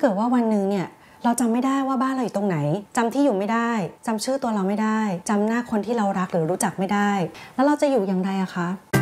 กิดว่าวันหนึ่งเนี่ยเราจำไม่ได้ว่าบ้านเราอยู่ตรงไหนจำที่อยู่ไม่ได้จำชื่อตัวเราไม่ได้จำหน้าคนที่เรารักหรือรู้จักไม่ได้แล้วเราจะอยู่อย่างไรอะคะ